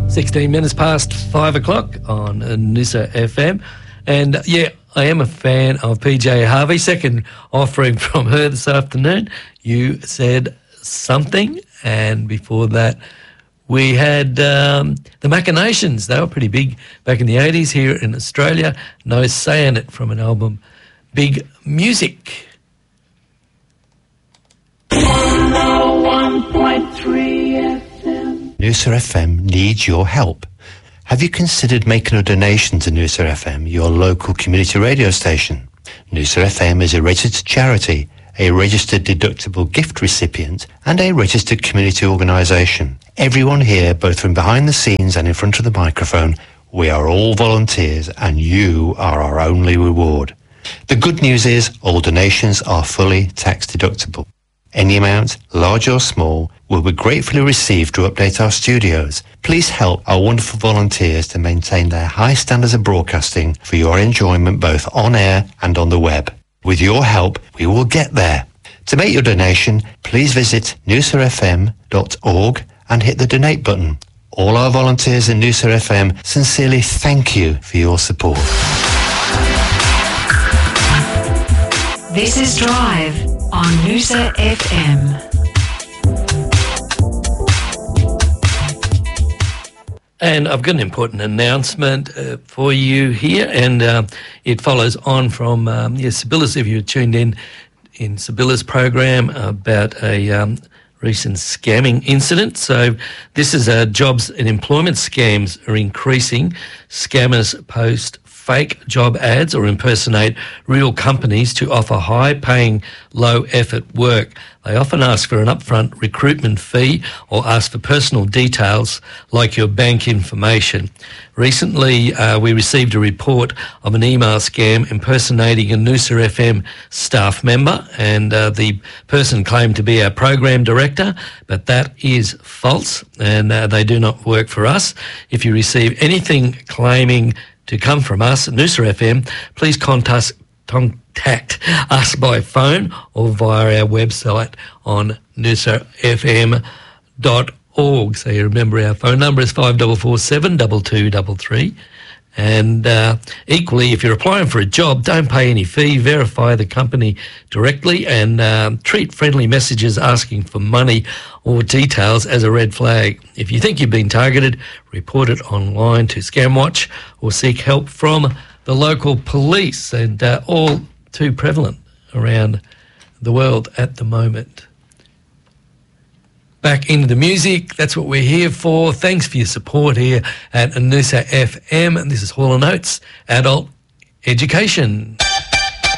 16 minutes past 5 o'clock on Noosa FM. And yeah, I am a fan of PJ Harvey. Second offering from her this afternoon. You said something. And before that, we had the Machinations. They were pretty big back in the 80s here in Australia. No Saying It from an album, Big Music. 101.3 FM. Noosa FM needs your help. Have you considered making a donation to Noosa FM, your local community radio station? Noosa FM is a registered charity, a registered deductible gift recipient, and a registered community organisation. Everyone here, both from behind the scenes and in front of the microphone, we are all volunteers, and you are our only reward. The good news is all donations are fully tax deductible. Any amount, large or small, will be gratefully received to update our studios. Please help our wonderful volunteers to maintain their high standards of broadcasting for your enjoyment both on air and on the web. With your help, we will get there. To make your donation, please visit noosafm.org and hit the donate button. All our volunteers in Noosa FM sincerely thank you for your support. This is Drive on Noosa FM. And I've got an important announcement for you here, and it follows on from Sibylla's, if you tuned in Sibylla's program about a recent scamming incident. So this is jobs and employment scams are increasing. Scammers post fake job ads or impersonate real companies to offer high-paying, low-effort work. They often ask for an upfront recruitment fee or ask for personal details like your bank information. Recently, we received a report of an email scam impersonating a Noosa FM staff member, and the person claimed to be our program director, but that is false, and they do not work for us. If you receive anything claiming to come from us at Noosa FM, please contact us by phone or via our website on noosafm.org. So you remember our phone number is 5447 2233. And equally, if you're applying for a job, don't pay any fee, verify the company directly, and treat friendly messages asking for money or details as a red flag. If you think you've been targeted, report it online to Scamwatch or seek help from the local police, and all too prevalent around the world at the moment. Back into the music, that's what we're here for. Thanks for your support here at Noosa FM. And this is Hall & Oates, Adult Education.